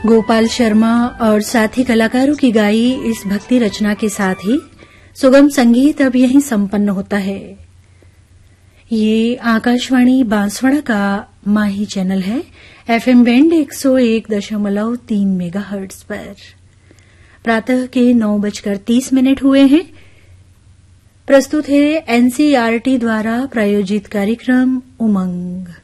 गोपाल शर्मा और साथी कलाकारों की गाई इस भक्ति रचना के साथ ही सुगम संगीत अब यहीं संपन्न होता है। ये आकाशवाणी बांसवाड़ा का माही चैनल है, एफएम बैंड 101.3 मेगाहर्ट्ज पर। प्रातः के 9:30 हुए हैं। प्रस्तुत है एनसीईआरटी द्वारा प्रायोजित कार्यक्रम उमंग।